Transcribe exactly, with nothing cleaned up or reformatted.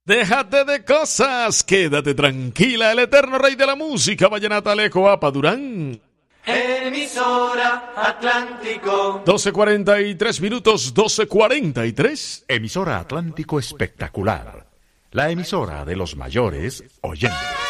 Déjate de cosas, quédate tranquila, el eterno rey de la música vallenata Alejo Apa Durán. Emisora Atlántico. doce cuarenta y tres minutos, doce cuarenta y tres. Emisora Atlántico Espectacular. La emisora de los mayores oyentes.